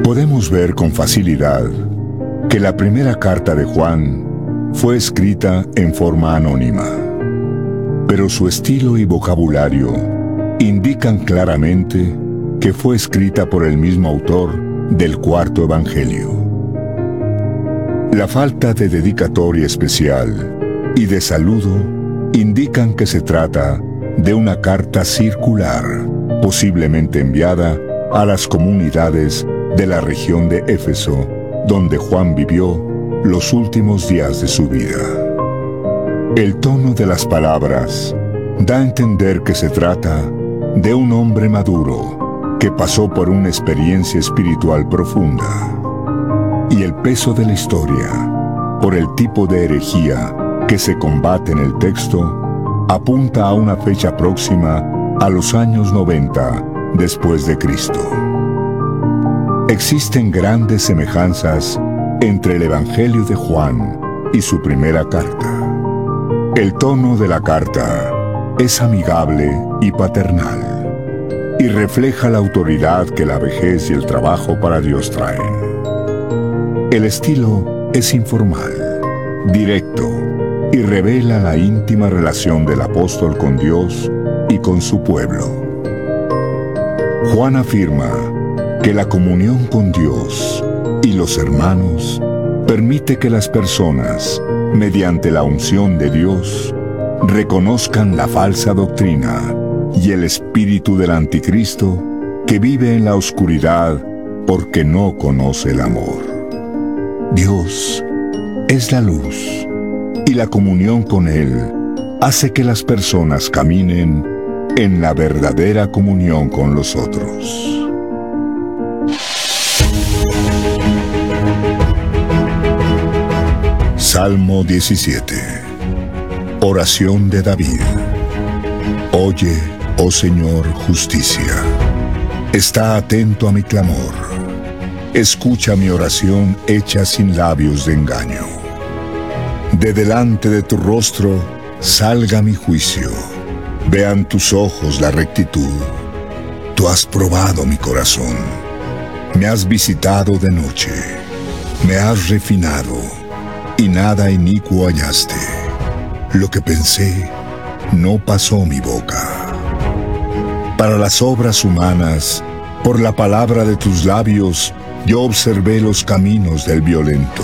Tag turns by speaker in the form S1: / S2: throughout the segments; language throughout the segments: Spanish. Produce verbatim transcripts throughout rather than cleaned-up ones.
S1: Podemos ver con facilidad que la primera carta de Juan fue escrita en forma anónima, pero su estilo y vocabulario indican claramente que fue escrita por el mismo autor del cuarto evangelio. La falta de dedicatoria especial y de saludo indican que se trata de una carta circular, posiblemente enviada a las comunidades de la región de Éfeso, donde Juan vivió los últimos días de su vida. El tono de las palabras da a entender que se trata de un hombre maduro que pasó por una experiencia espiritual profunda. Y el peso de la historia, por el tipo de herejía que se combate en el texto, apunta a una fecha próxima a los años noventa después de Cristo. Existen grandes semejanzas entre el Evangelio de Juan y su primera carta. El tono de la carta es amigable y paternal, y refleja la autoridad que la vejez y el trabajo para Dios traen. El estilo es informal, directo, y revela la íntima relación del apóstol con Dios y con su pueblo. Juan afirma que la comunión con Dios y los hermanos permite que las personas, mediante la unción de Dios, reconozcan la falsa doctrina y el espíritu del anticristo que vive en la oscuridad porque no conoce el amor. Dios es la luz, y la comunión con Él hace que las personas caminen en la verdadera comunión con los otros. Salmo diecisiete. Oración de David. Oye, oh Señor, justicia. Está atento a mi clamor. Escucha mi oración hecha sin labios de engaño. De delante de tu rostro salga mi juicio. Vean tus ojos la rectitud. Tú has probado mi corazón. Me has visitado de noche. Me has refinado, y nada inicuo hallaste. Lo que pensé no pasó mi boca. Para las obras humanas, por la palabra de tus labios, yo observé los caminos del violento.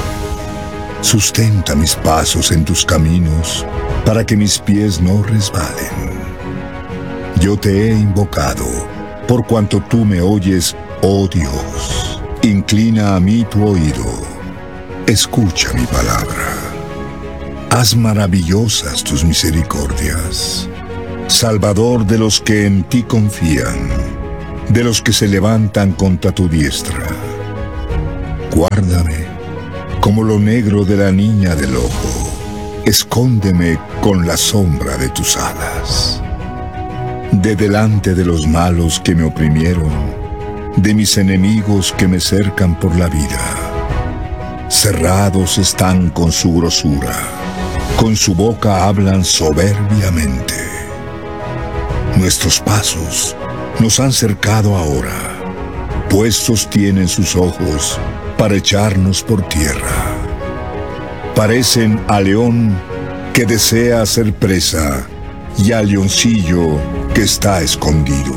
S1: Sustenta mis pasos en tus caminos, para que mis pies no resbalen. Yo te he invocado, por cuanto tú me oyes, oh Dios. Inclina a mí tu oído. Escucha mi palabra. Haz maravillosas tus misericordias, Salvador de los que en ti confían, de los que se levantan contra tu diestra. Guárdame como lo negro de la niña del ojo, escóndeme con la sombra de tus alas. De delante de los malos que me oprimieron, de mis enemigos que me cercan por la vida. Cerrados están con su grosura, con su boca hablan soberbiamente. Nuestros pasos nos han cercado ahora, puestos tienen sus ojos para echarnos por tierra. Parecen a león que desea hacer presa y al leoncillo que está escondido.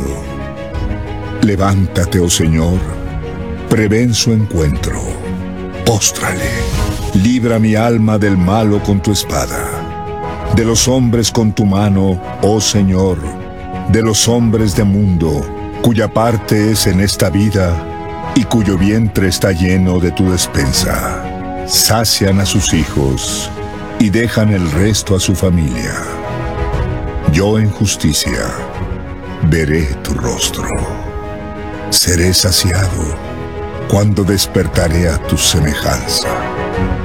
S1: Levántate, oh Señor, prevén su encuentro. Póstrale, libra mi alma del malo con tu espada, de los hombres con tu mano, oh Señor, de los hombres de mundo, cuya parte es en esta vida y cuyo vientre está lleno de tu despensa. Sacian a sus hijos y dejan el resto a su familia. Yo en justicia veré tu rostro. Seré saciado cuando despertaré a tu semejanza.